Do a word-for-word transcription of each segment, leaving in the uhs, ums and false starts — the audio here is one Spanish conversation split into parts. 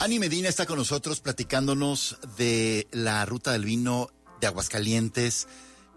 Ani Medina está con nosotros platicándonos de la ruta del vino de Aguascalientes,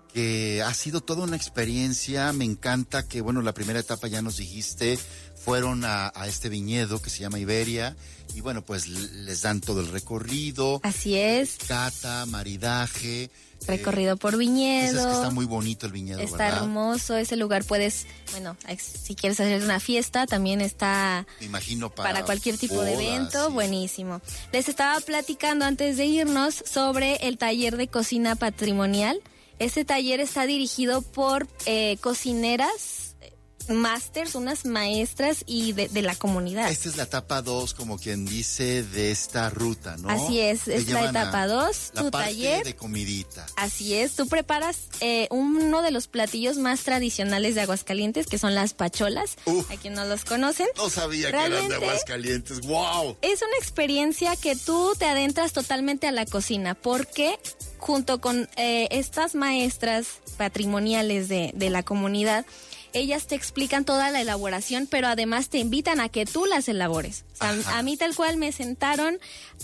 que ha sido toda una experiencia. Me encanta que, bueno, la primera etapa ya nos dijiste, fueron a, a este viñedo que se llama Iberia, y bueno, pues les dan todo el recorrido. Así es. Cata, maridaje. Recorrido eh, por viñedo. Es que está muy bonito el viñedo, está ¿verdad? hermoso ese lugar. Puedes, bueno, si quieres hacer una fiesta, también está. Me imagino para, para cualquier tipo bodas, de evento, sí. Buenísimo. Les estaba platicando antes de irnos sobre el taller de cocina patrimonial. Este taller está dirigido por eh, cocineras, másters, unas maestras y de, de la comunidad. Esta es la etapa dos, como quien dice, de esta ruta, ¿no? Así es, es la etapa dos, tu la parte taller. de comidita. Así es, tú preparas eh, uno de los platillos más tradicionales de Aguascalientes, que son las pacholas. Uf, a quien no los conocen. No sabía Realmente, que eran de Aguascalientes, ¡wow! Es una experiencia que tú te adentras totalmente a la cocina, porque junto con eh, estas maestras patrimoniales de, de la comunidad, ellas te explican toda la elaboración, pero además te invitan a que tú las elabores. O sea, a mí tal cual me sentaron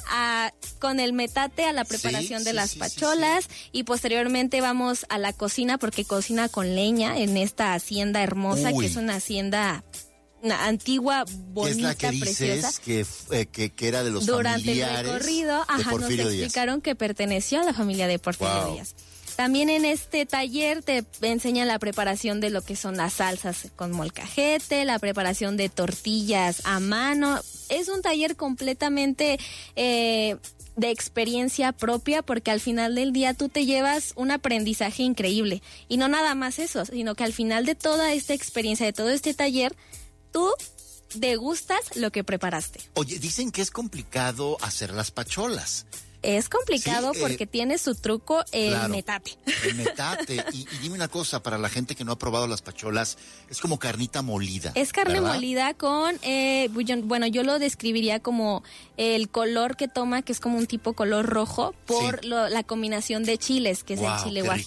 a, con el metate a la preparación sí, de sí, las sí, pacholas sí, sí. Y posteriormente vamos a la cocina porque cocina con leña en esta hacienda hermosa. Uy. Que es una hacienda una antigua, bonita, es la que preciosa. Dices que, eh, que, que era de los Durante familiares el recorrido, ajá, nos explicaron Díaz. Que perteneció a la familia de Porfirio Wow. Díaz. También en este taller te enseñan la preparación de lo que son las salsas con molcajete, la preparación de tortillas a mano. Es un taller completamente eh, de experiencia propia, porque al final del día tú te llevas un aprendizaje increíble. Y no nada más eso, sino que al final de toda esta experiencia, de todo este taller, tú degustas lo que preparaste. Oye, dicen que es complicado hacer las pacholas. Es complicado sí, porque eh, tiene su truco el claro, metate. El metate. y, y dime una cosa, para la gente que no ha probado las pacholas, es como carnita molida. Es carne ¿verdad? molida con, eh, bueno, yo lo describiría como el color que toma, que es como un tipo color rojo, por sí. lo, la combinación de chiles, que es wow, el chile guajillo.